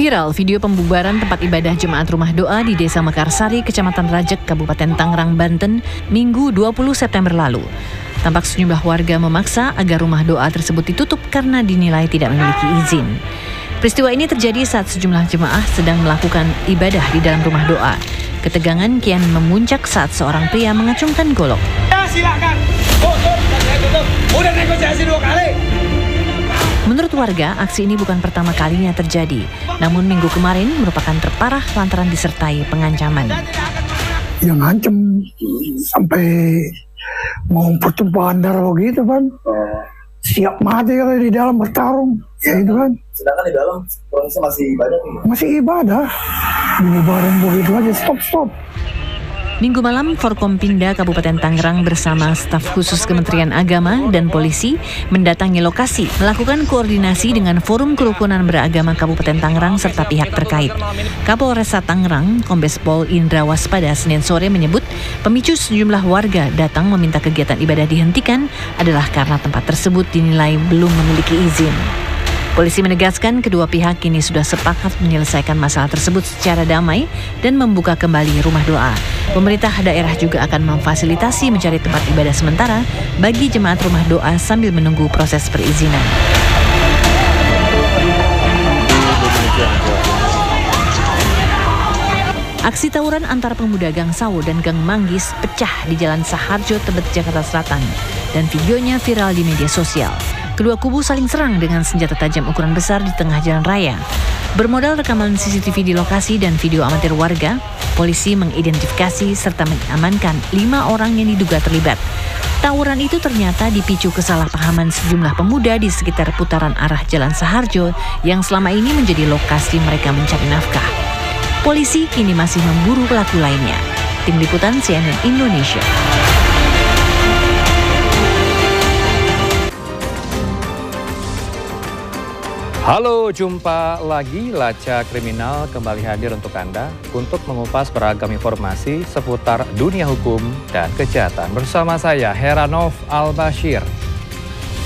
Viral video pembubaran tempat ibadah jemaat rumah doa di Desa Mekarsari, Kecamatan Rajek, Kabupaten Tangerang, Banten, Minggu 20 September lalu. Tampak sejumlah warga memaksa agar rumah doa tersebut ditutup karena dinilai tidak memiliki izin. Peristiwa ini terjadi saat sejumlah jemaah sedang melakukan ibadah di dalam rumah doa. Ketegangan kian memuncak saat seorang pria mengacungkan golok. Ya silakan, tutup. Udah negosiasi 2 kali. Menurut warga, aksi ini bukan pertama kalinya terjadi. Namun minggu kemarin merupakan terparah lantaran disertai pengancaman. Yang ngancem sampai mau pertumpahan darah begitu kan. Siap mati kalau di dalam bertarung. Ya itu kan. Sedangkan di dalam proses masih ibadah nih? Masih ibadah. Bareng begitu aja stop. Minggu malam, Forkompinda Kabupaten Tangerang bersama staf khusus Kementerian Agama dan polisi mendatangi lokasi, melakukan koordinasi dengan Forum Kerukunan Beragama Kabupaten Tangerang serta pihak terkait. Kapolresta Tangerang, Kombes Pol Indra Waspada, Senin sore menyebut pemicu sejumlah warga datang meminta kegiatan ibadah dihentikan adalah karena tempat tersebut dinilai belum memiliki izin. Polisi menegaskan kedua pihak kini sudah sepakat menyelesaikan masalah tersebut secara damai dan membuka kembali rumah doa. Pemerintah daerah juga akan memfasilitasi mencari tempat ibadah sementara bagi jemaat rumah doa sambil menunggu proses perizinan. Aksi tawuran antara pemuda Gang Sawo dan Gang Manggis pecah di Jalan Saharjo, Tebet, Jakarta Selatan, dan videonya viral di media sosial. Kedua kubu saling serang dengan senjata tajam ukuran besar di tengah jalan raya. Bermodal rekaman CCTV di lokasi dan video amatir warga, polisi mengidentifikasi serta mengamankan 5 orang yang diduga terlibat. Tawuran itu ternyata dipicu kesalahpahaman sejumlah pemuda di sekitar putaran arah Jalan Saharjo yang selama ini menjadi lokasi mereka mencari nafkah. Polisi kini masih memburu pelaku lainnya. Tim Liputan CNN Indonesia. Halo, jumpa lagi. Laca Kriminal kembali hadir untuk Anda untuk mengupas beragam informasi seputar dunia hukum dan kejahatan. Bersama saya, Heranov Al-Bashir.